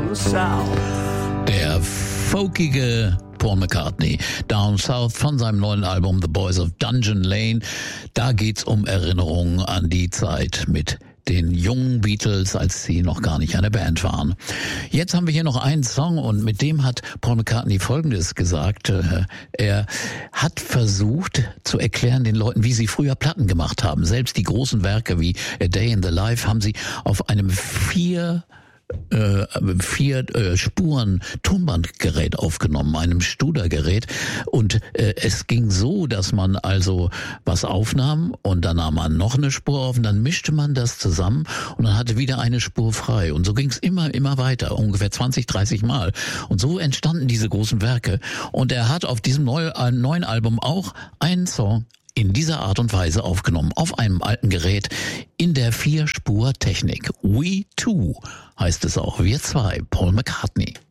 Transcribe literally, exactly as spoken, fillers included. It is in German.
down south. Der folkige Paul McCartney, Down South von seinem neuen Album The Boys of Dungeon Lane. Da geht's um Erinnerungen an die Zeit mit den jungen Beatles, als sie noch gar nicht eine Band waren. Jetzt haben wir hier noch einen Song und mit dem hat Paul McCartney Folgendes gesagt. Er hat versucht zu erklären den Leuten, wie sie früher Platten gemacht haben. Selbst die großen Werke wie A Day in the Life haben sie auf einem vier Äh, vier äh, Spuren Tonbandgerät aufgenommen, einem Studergerät, und äh, es ging so, dass man also was aufnahm und dann nahm man noch eine Spur auf und dann mischte man das zusammen und dann hatte wieder eine Spur frei und so ging es immer, immer weiter, ungefähr zwanzig, dreißig Mal, und so entstanden diese großen Werke, und er hat auf diesem neu, äh, neuen Album auch einen Song in dieser Art und Weise aufgenommen, auf einem alten Gerät, in der Vier-Spur-Technik. We Two heißt es auch, wir zwei, Paul McCartney.